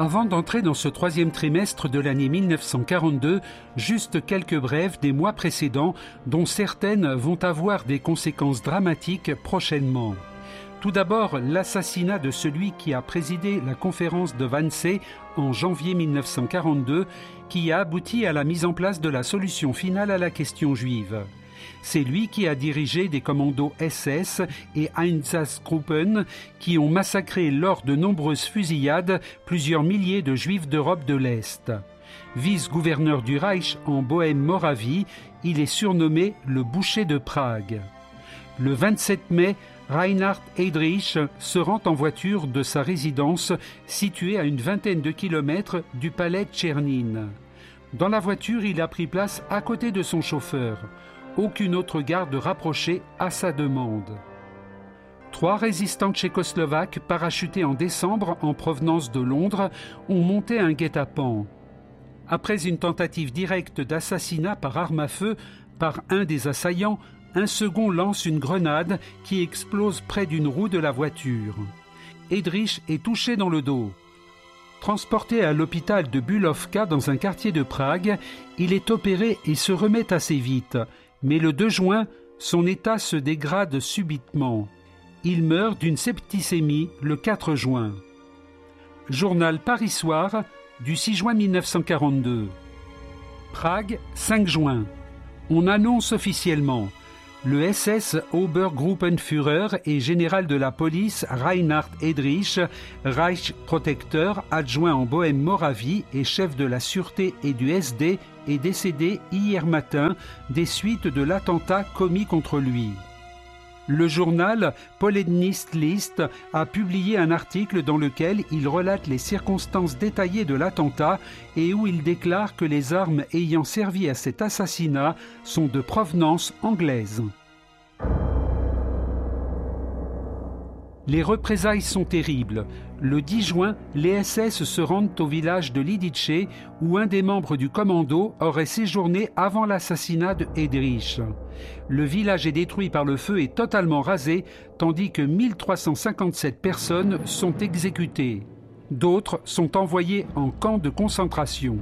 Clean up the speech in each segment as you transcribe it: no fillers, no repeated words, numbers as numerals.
Avant d'entrer dans ce troisième trimestre de l'année 1942, juste quelques brèves des mois précédents, dont certaines vont avoir des conséquences dramatiques prochainement. Tout d'abord, l'assassinat de celui qui a présidé la conférence de Wannsee en janvier 1942, qui a abouti à la mise en place de la solution finale à la question juive. C'est lui qui a dirigé des commandos SS et Einsatzgruppen qui ont massacré lors de nombreuses fusillades plusieurs milliers de juifs d'Europe de l'Est. Vice-gouverneur du Reich en Bohême-Moravie, il est surnommé le boucher de Prague. Le 27 mai, Reinhard Heydrich se rend en voiture de sa résidence située à une vingtaine de kilomètres du palais Tchernin. Dans la voiture, il a pris place à côté de son chauffeur. Aucune autre garde rapprochée à sa demande. 3 résistants tchécoslovaques parachutés en décembre en provenance de Londres ont monté un guet-apens. Après une tentative directe d'assassinat par arme à feu par un des assaillants, un second lance une grenade qui explose près d'une roue de la voiture. Heydrich est touché dans le dos. Transporté à l'hôpital de Bulovka dans un quartier de Prague, il est opéré et se remet assez vite. Mais le 2 juin, son état se dégrade subitement. Il meurt d'une septicémie le 4 juin. Journal Paris Soir du 6 juin 1942. Prague, 5 juin. On annonce officiellement. Le SS Obergruppenführer et général de la police Reinhard Heydrich, Reichsprotekteur adjoint en Bohême-Moravie et chef de la sûreté et du SD, est décédé hier matin des suites de l'attentat commis contre lui. Le journal Polednitz List a publié un article dans lequel il relate les circonstances détaillées de l'attentat et où il déclare que les armes ayant servi à cet assassinat sont de provenance anglaise. Les représailles sont terribles. Le 10 juin, les SS se rendent au village de Lidice où un des membres du commando aurait séjourné avant l'assassinat de Heydrich. Le village est détruit par le feu et totalement rasé, tandis que 1357 personnes sont exécutées. D'autres sont envoyées en camp de concentration.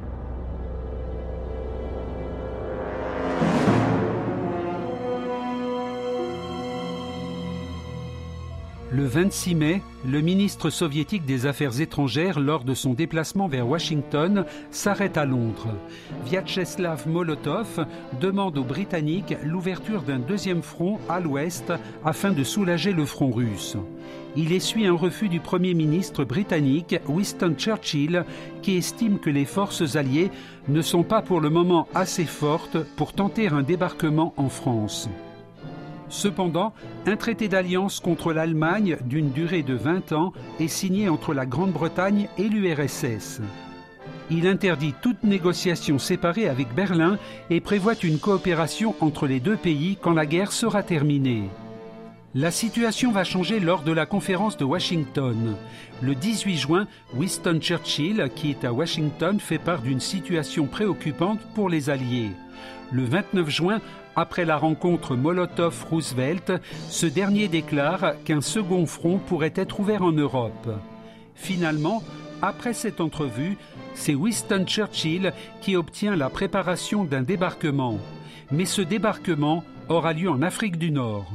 Le 26 mai, le ministre soviétique des Affaires étrangères, lors de son déplacement vers Washington, s'arrête à Londres. Vyacheslav Molotov demande aux Britanniques l'ouverture d'un deuxième front à l'ouest afin de soulager le front russe. Il essuie un refus du Premier ministre britannique Winston Churchill qui estime que les forces alliées ne sont pas pour le moment assez fortes pour tenter un débarquement en France. Cependant, un traité d'alliance contre l'Allemagne d'une durée de 20 ans est signé entre la Grande-Bretagne et l'URSS. Il interdit toute négociation séparée avec Berlin et prévoit une coopération entre les deux pays quand la guerre sera terminée. La situation va changer lors de la conférence de Washington. Le 18 juin, Winston Churchill, qui est à Washington, fait part d'une situation préoccupante pour les Alliés. Le 29 juin, après la rencontre Molotov-Roosevelt, ce dernier déclare qu'un second front pourrait être ouvert en Europe. Finalement, après cette entrevue, c'est Winston Churchill qui obtient la préparation d'un débarquement. Mais ce débarquement aura lieu en Afrique du Nord.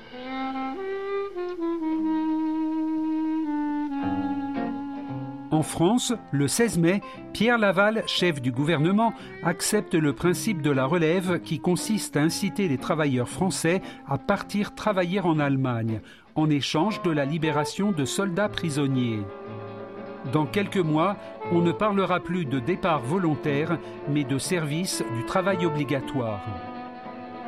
En France, le 16 mai, Pierre Laval, chef du gouvernement, accepte le principe de la relève qui consiste à inciter les travailleurs français à partir travailler en Allemagne, en échange de la libération de soldats prisonniers. Dans quelques mois, on ne parlera plus de départ volontaire, mais de service du travail obligatoire.